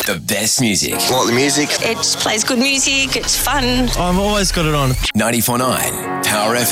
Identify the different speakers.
Speaker 1: The best music.
Speaker 2: Like the music?
Speaker 3: It plays good music, it's fun.
Speaker 4: I've always got it on.
Speaker 1: 94.9 Power FM.